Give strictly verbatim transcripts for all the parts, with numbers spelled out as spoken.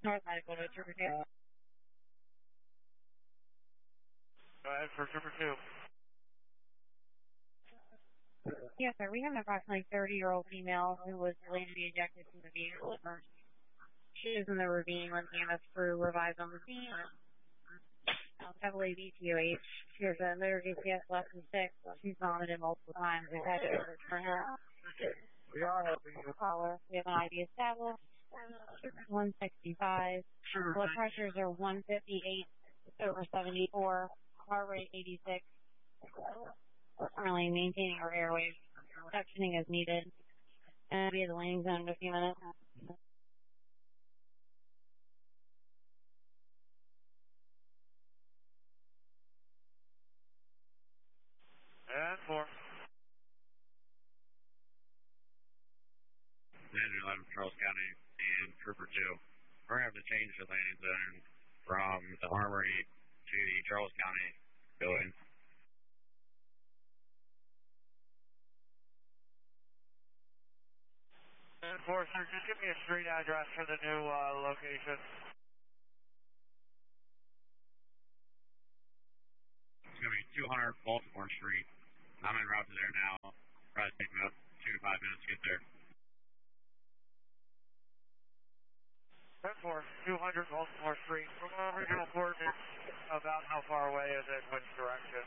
North Medical to Trooper two. Go ahead for Trooper two. Yes, sir. We have an approximately thirty-year-old female who was believed to be ejected from the vehicle at first. She is in the ravine when E M S crew arrived on the scene. Um, heavily V T O H. She has a motor G P S less than six. She's vomited multiple times. We've had to return her. We are helping you. Caller. We have an I D established. one sixty-five. Sure. Blood pressures are one fifty-eight over seventy-four. Heart rate eighty-six. Currently maintaining her airways. Suctioning as needed. And be at the landing zone in a few minutes. And four. Manager eleven, Charles County, and Trooper two. We're going to have to change the landing zone from the Armory to the Charles County building. And four, sir, just give me a street address for the new uh, location. It's going to be two hundred Baltimore Street. I'm en route to there now. Probably take about two to five minutes to get there. ten four, two hundred Baltimore Street. From our original coordinates, about how far away is it, which direction?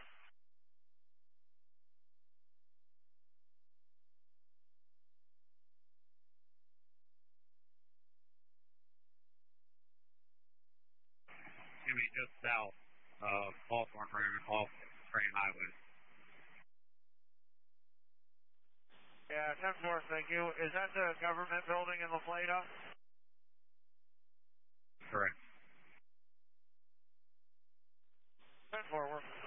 It's going to be just south of Baltimore Train, off Train Highway. Yeah, ten four, thank you. Is that the government building in La Plata? Correct. ten four, we're